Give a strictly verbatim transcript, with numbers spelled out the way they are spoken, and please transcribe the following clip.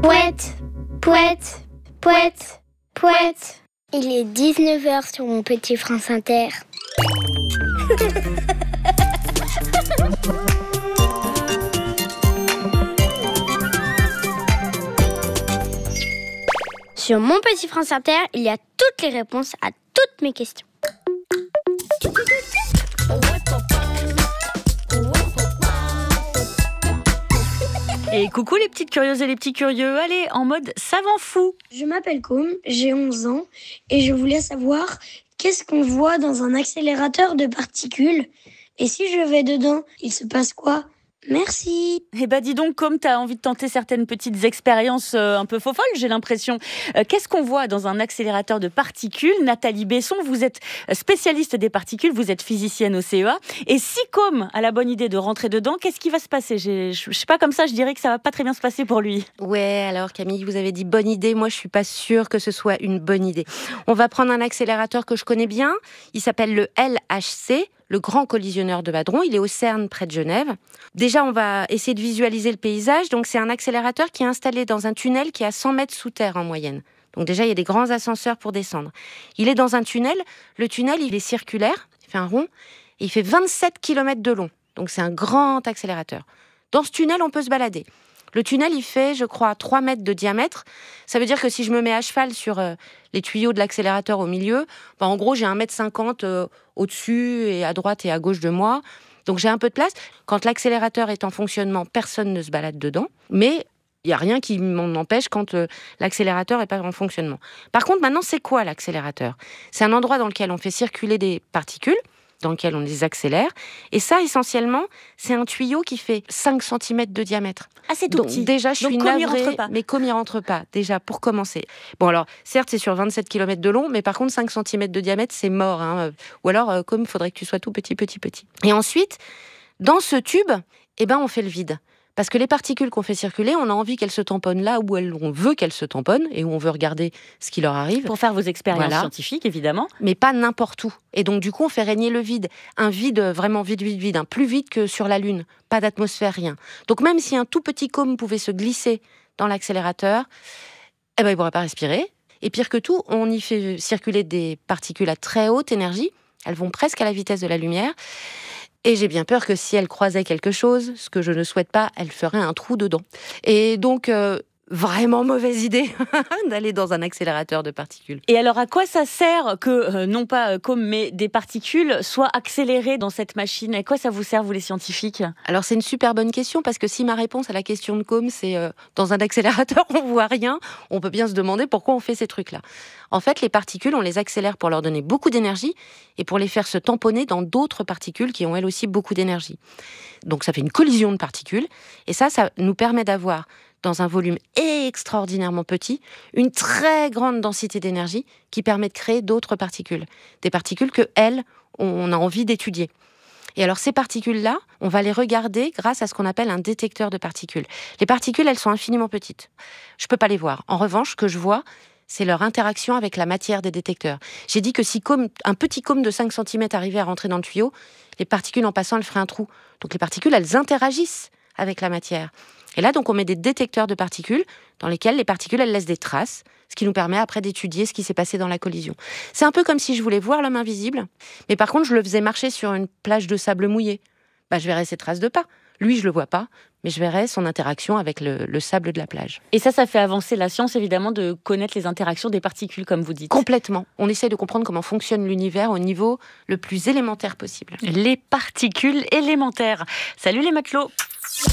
Pouette, pouette, pouette, pouette. Il est dix-neuf heures sur mon petit France Inter. Sur mon petit France Inter, il y a toutes les réponses à toutes mes questions. Et coucou les petites curieuses et les petits curieux, allez, en mode savant fou. Je m'appelle Com, j'ai onze ans et je voulais savoir qu'est-ce qu'on voit dans un accélérateur de particules et si je vais dedans, il se passe quoi ? Merci. Eh bah dis donc, comme t'as envie de tenter certaines petites expériences euh, un peu faux-folles, j'ai l'impression. Euh, qu'est-ce qu'on voit dans un accélérateur de particules ? Nathalie Besson, vous êtes spécialiste des particules, vous êtes physicienne au C E A. Et si Com a la bonne idée de rentrer dedans, qu'est-ce qui va se passer ? J'ai, Je sais pas, comme ça, je dirais que ça va pas très bien se passer pour lui. Ouais, alors Camille, vous avez dit bonne idée. Moi, je suis pas sûre que ce soit une bonne idée. On va prendre un accélérateur que je connais bien. Il s'appelle le L H C. Le grand collisionneur de hadrons, il est au CERN près de Genève. Déjà, on va essayer de visualiser le paysage. Donc, c'est un accélérateur qui est installé dans un tunnel qui est à cent mètres sous terre en moyenne. Donc déjà, il y a des grands ascenseurs pour descendre. Il est dans un tunnel. Le tunnel, il est circulaire, il fait un rond, et il fait vingt-sept kilomètres de long. Donc, c'est un grand accélérateur. Dans ce tunnel, on peut se balader. Le tunnel, il fait, je crois, trois mètres de diamètre. Ça veut dire que si je me mets à cheval sur euh, les tuyaux de l'accélérateur au milieu, bah, en gros, j'ai un mètre cinquante euh, au-dessus et à droite et à gauche de moi. Donc, j'ai un peu de place. Quand l'accélérateur est en fonctionnement, personne ne se balade dedans. Mais il n'y a rien qui m'en empêche quand euh, l'accélérateur n'est pas en fonctionnement. Par contre, maintenant, c'est quoi l'accélérateur ? C'est un endroit dans lequel on fait circuler des particules, dans lequel on les accélère. Et ça, essentiellement, c'est un tuyau qui fait cinq centimètres de diamètre. Ah, c'est tout Donc, petit. déjà, je Donc, suis comme il navrée, rentre pas. mais comme il rentre pas, déjà, pour commencer. Bon, alors, certes, c'est sur vingt-sept kilomètres de long, mais par contre, cinq centimètres de diamètre, c'est mort. Hein. Ou alors, euh, comme il faudrait que tu sois tout petit, petit, petit. Et ensuite, dans ce tube, eh ben, on fait le vide. Parce que les particules qu'on fait circuler, on a envie qu'elles se tamponnent là où elles, on veut qu'elles se tamponnent et où on veut regarder ce qui leur arrive. Pour faire vos expériences Voilà. scientifiques, évidemment. Mais pas n'importe où. Et donc, du coup, on fait régner le vide. Un vide vraiment vide, vide, vide. Hein. Plus vide que sur la Lune. Pas d'atmosphère, rien. Donc, même si un tout petit cône pouvait se glisser dans l'accélérateur, eh ben, il ne pourrait pas respirer. Et pire que tout, on y fait circuler des particules à très haute énergie. Elles vont presque à la vitesse de la lumière. Et j'ai bien peur que si elle croisait quelque chose, ce que je ne souhaite pas, elle ferait un trou dedans. Et donc, euh, vraiment mauvaise idée d'aller dans un accélérateur de particules. Et alors, à quoi ça sert que, euh, non pas euh, comme, mais des particules soient accélérées dans cette machine ? À quoi ça vous sert, vous les scientifiques ? Alors, c'est une super bonne question, parce que si ma réponse à la question de Com, c'est euh, dans un accélérateur, on voit rien, on peut bien se demander pourquoi on fait ces trucs-là. En fait, les particules, on les accélère pour leur donner beaucoup d'énergie et pour les faire se tamponner dans d'autres particules qui ont elles aussi beaucoup d'énergie. Donc, ça fait une collision de particules. Et ça, ça nous permet d'avoir, dans un volume extraordinairement petit, une très grande densité d'énergie qui permet de créer d'autres particules. Des particules que, elles, on a envie d'étudier. Et alors, ces particules-là, on va les regarder grâce à ce qu'on appelle un détecteur de particules. Les particules, elles sont infiniment petites. Je ne peux pas les voir. En revanche, ce que je vois, c'est leur interaction avec la matière des détecteurs. J'ai dit que si côme, un petit cône de cinq centimètres arrivait à rentrer dans le tuyau, les particules, en passant, elles feraient un trou. Donc, les particules, elles interagissent avec la matière. Et là, donc, on met des détecteurs de particules dans lesquels les particules, elles laissent des traces, ce qui nous permet après d'étudier ce qui s'est passé dans la collision. C'est un peu comme si je voulais voir l'homme invisible, mais par contre, je le faisais marcher sur une plage de sable mouillé. Bah, je verrais ses traces de pas. Lui, je le vois pas, mais je verrais son interaction avec le, le sable de la plage. Et ça, ça fait avancer la science, évidemment, de connaître les interactions des particules, comme vous dites. Complètement. On essaye de comprendre comment fonctionne l'univers au niveau le plus élémentaire possible. Les particules élémentaires. Salut les matelots.